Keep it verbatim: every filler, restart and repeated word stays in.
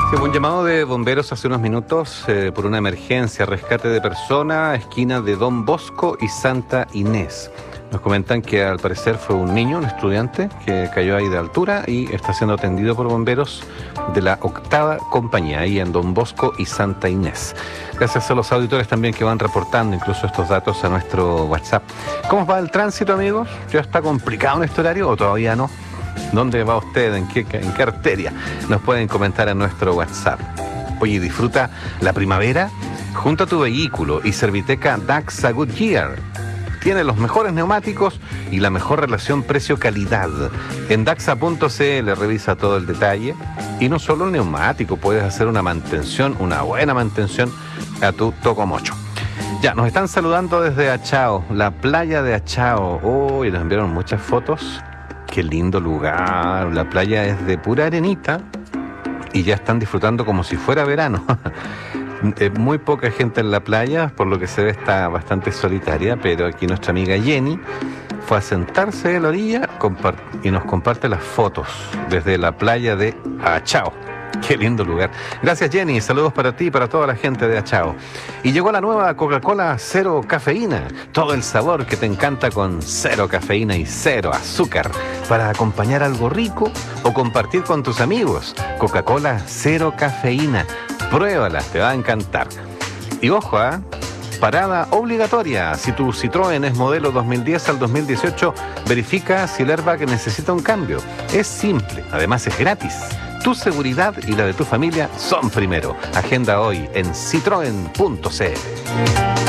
Sí, un llamado de bomberos hace unos minutos eh, por una emergencia, rescate de persona, esquina de Don Bosco y Santa Inés. Nos comentan que al parecer fue un niño, un estudiante, que cayó ahí de altura y está siendo atendido por bomberos de la octava compañía, ahí en Don Bosco y Santa Inés. Gracias a los auditores también que van reportando incluso estos datos a nuestro WhatsApp. ¿Cómo va el tránsito, amigos? ¿Ya está complicado en este horario o todavía no? ¿Dónde va usted? ¿En qué, en qué arteria? Nos pueden comentar en nuestro WhatsApp. Oye, disfruta la primavera junto a tu vehículo y Serviteca Daxa Goodyear. Tiene los mejores neumáticos y la mejor relación precio-calidad. En daxa punto c l revisa todo el detalle. Y no solo el neumático, puedes hacer una mantención, una buena mantención a tu Tocomocho. Ya, nos están saludando desde Achao, la playa de Achao. Oh, y nos enviaron muchas fotos. Qué lindo lugar, la playa es de pura arenita y ya están disfrutando como si fuera verano. Muy poca gente en la playa, por lo que se ve está bastante solitaria, pero aquí nuestra amiga Jenny fue a sentarse en la orilla y nos comparte las fotos desde la playa de Achao. Qué lindo lugar. Gracias, Jenny. Saludos para ti y para toda la gente de Achao. Y llegó la nueva Coca-Cola Cero Cafeína. Todo el sabor que te encanta con cero cafeína y cero azúcar. Para acompañar algo rico o compartir con tus amigos. Coca-Cola Cero Cafeína. Pruébala, te va a encantar. Y ojo, ¿eh? Parada obligatoria. Si tu Citroën es modelo dos mil diez al dos mil dieciocho, verifica si el airbag necesita un cambio. Es simple, además es gratis. Tu seguridad y la de tu familia son primero. Agenda hoy en citroen punto c l.